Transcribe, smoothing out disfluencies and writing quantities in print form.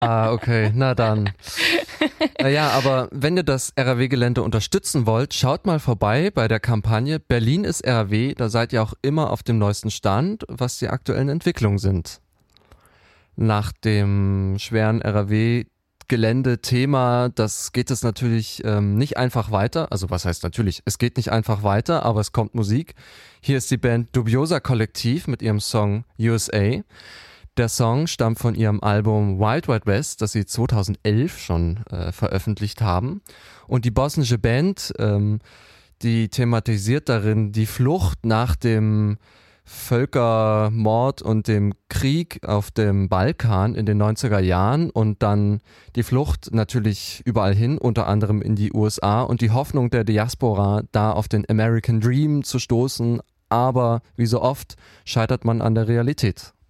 Ah, okay, na dann. Naja, aber wenn ihr das RAW-Gelände unterstützen wollt, schaut mal vorbei bei der Kampagne Berlin ist RAW. Da seid ihr auch immer auf dem neuesten Stand, was die aktuellen Entwicklungen sind. Nach dem schweren RAW-Gelände-Thema, das geht es natürlich nicht einfach weiter. Also was heißt natürlich, es geht nicht einfach weiter, aber es kommt Musik. Hier ist die Band Dubiosa Kollektiv mit ihrem Song USA. Der Song stammt von ihrem Album Wild Wild West, das sie 2011 schon veröffentlicht haben. Und die bosnische Band, die thematisiert darin die Flucht nach dem Völkermord und dem Krieg auf dem Balkan in den 90er Jahren und dann die Flucht natürlich überall hin, unter anderem in die USA und die Hoffnung der Diaspora, da auf den American Dream zu stoßen. Aber wie so oft scheitert man an der Realität.